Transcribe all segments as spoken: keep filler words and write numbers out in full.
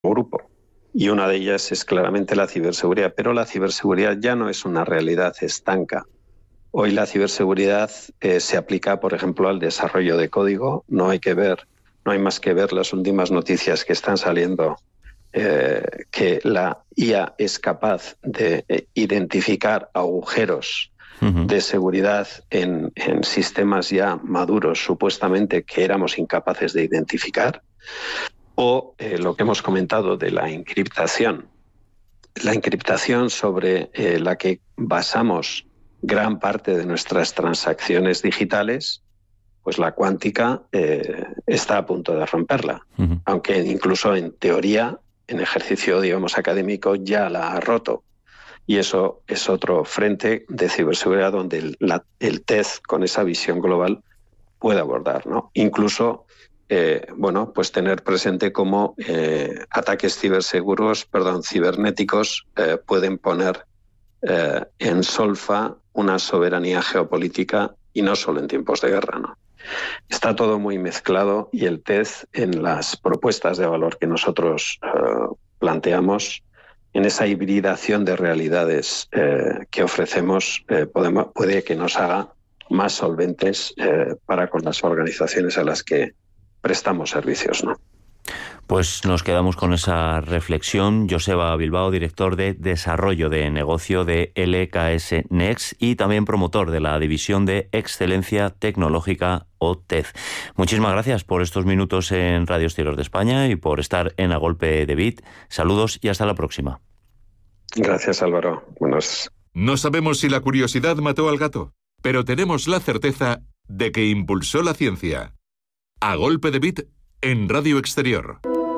grupo. Y una de ellas es claramente la ciberseguridad. Pero la ciberseguridad ya no es una realidad estanca. Hoy la ciberseguridad eh, se aplica, por ejemplo, al desarrollo de código. No hay que ver, no hay más que ver las últimas noticias que están saliendo, eh, que la I A es capaz de eh, identificar agujeros uh-huh. de seguridad en, en sistemas ya maduros, supuestamente, que éramos incapaces de identificar. O eh, lo que hemos comentado de la encriptación. La encriptación sobre eh, la que basamos gran parte de nuestras transacciones digitales, pues la cuántica eh, está a punto de romperla. Uh-huh. Aunque incluso en teoría, en ejercicio, digamos, académico, ya la ha roto. Y eso es otro frente de ciberseguridad donde el, la, el T E Z, con esa visión global, puede abordar, ¿no? Incluso, eh, bueno, pues tener presente cómo eh, ataques ciberseguros, perdón, cibernéticos eh, pueden poner eh, en solfa una soberanía geopolítica, y no solo en tiempos de guerra, ¿no? Está todo muy mezclado, y el T E Z, en las propuestas de valor que nosotros eh, planteamos, en esa hibridación de realidades eh, que ofrecemos, eh, podemos, puede que nos haga más solventes eh, para con las organizaciones a las que prestamos servicios, ¿no? Pues nos quedamos con esa reflexión. Joseba Bilbao, director de Desarrollo de Negocio de L K S Next y también promotor de la División de Excelencia Tecnológica, o T E Z. Muchísimas gracias por estos minutos en Radio Exterior de España y por estar en A Golpe de Bit. Saludos y hasta la próxima. Gracias, Álvaro. Buenos. No sabemos si la curiosidad mató al gato, pero tenemos la certeza de que impulsó la ciencia. A Golpe de Bit en Radio Exterior.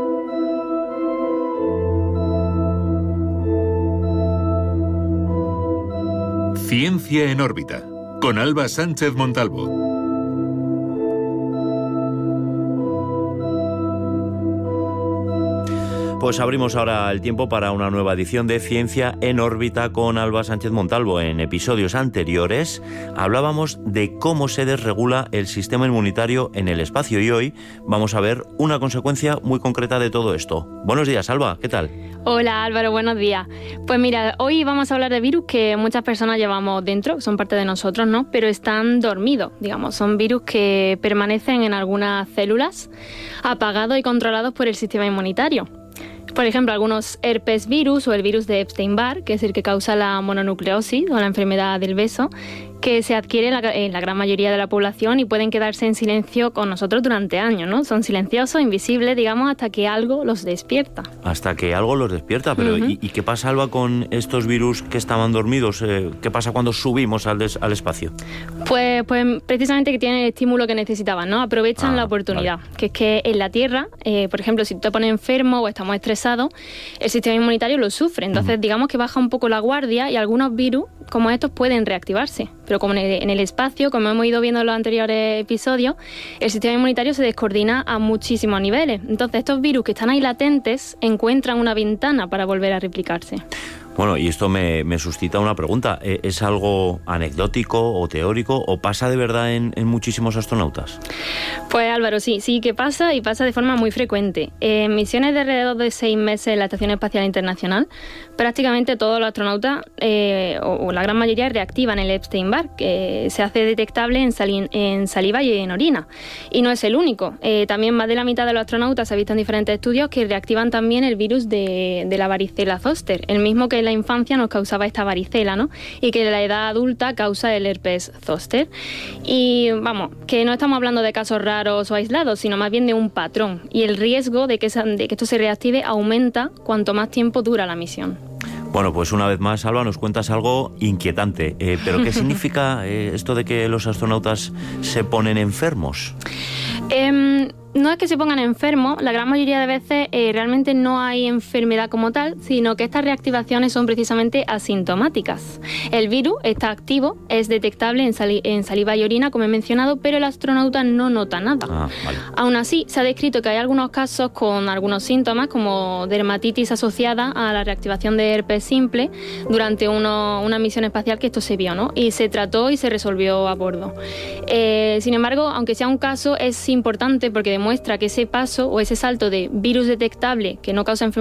Ciencia en órbita, con Alba Sánchez Montalvo. Pues abrimos ahora el tiempo para una nueva edición de Ciencia en órbita con Alba Sánchez Montalvo. En episodios anteriores hablábamos de cómo se desregula el sistema inmunitario en el espacio y hoy vamos a ver una consecuencia muy concreta de todo esto. Buenos días, Alba, ¿qué tal? Hola, Álvaro, buenos días. Pues mira, hoy vamos a hablar de virus que muchas personas llevamos dentro, son parte de nosotros, ¿no? Pero están dormidos, digamos, son virus que permanecen en algunas células, apagados y controlados por el sistema inmunitario. Por ejemplo, algunos herpes virus o el virus de Epstein-Barr, que es el que causa la mononucleosis o la enfermedad del beso, que se adquiere en la, en la gran mayoría de la población y pueden quedarse en silencio con nosotros durante años, ¿no? Son silenciosos, invisibles, digamos, hasta que algo los despierta. Hasta que algo los despierta, pero uh-huh. ¿y, ¿y qué pasa, Alba, con estos virus que estaban dormidos? Eh, ¿Qué pasa cuando subimos al, des, al espacio? Pues, pues precisamente que tienen el estímulo que necesitaban, ¿no? Aprovechan ah, la oportunidad, vale. que es que en la Tierra, eh, por ejemplo, si tú te pones enfermo o estamos estresados, el sistema inmunitario lo sufre. Entonces, uh-huh. digamos que baja un poco la guardia y algunos virus como estos pueden reactivarse. Pero como en el, en el espacio, como hemos ido viendo en los anteriores episodios, el sistema inmunitario se descoordina a muchísimos niveles. Entonces, estos virus que están ahí latentes encuentran una ventana para volver a replicarse. Bueno, y esto me, me suscita una pregunta. ¿Es algo anecdótico o teórico o pasa de verdad en, en muchísimos astronautas? Pues Álvaro, sí, sí que pasa y pasa de forma muy frecuente. En misiones de alrededor de seis meses en la Estación Espacial Internacional, prácticamente todos los astronautas, eh, o, o la gran mayoría, reactivan el Epstein-Barr, que se hace detectable en, sali- en saliva y en orina. Y no es el único. Eh, también más de la mitad de los astronautas se ha visto en diferentes estudios que reactivan también el virus de, de la varicela zoster, el mismo que en la infancia nos causaba esta varicela, ¿no? Y que en la edad adulta causa el herpes zoster. Y vamos, que no estamos hablando de casos raros o aislados, sino más bien de un patrón. Y el riesgo de que, de que esto se reactive aumenta cuanto más tiempo dura la misión. Bueno, pues una vez más, Alba, nos cuentas algo inquietante. Eh, ¿Pero qué significa eh, esto de que los astronautas se ponen enfermos? Eh, no es que se pongan enfermos, la gran mayoría de veces eh, realmente no hay enfermedad como tal, sino que estas reactivaciones son precisamente asintomáticas. El virus está activo, es detectable en, sali- en saliva y orina, como he mencionado, pero el astronauta no nota nada. Ah, vale. Aún así, se ha descrito que hay algunos casos con algunos síntomas, como dermatitis asociada a la reactivación de herpes simple durante uno, una misión espacial, que esto se vio, ¿no? Y se trató y se resolvió a bordo. Eh, sin embargo, aunque sea un caso, es importante porque demuestra que ese paso o ese salto de virus detectable que no causa enfermedad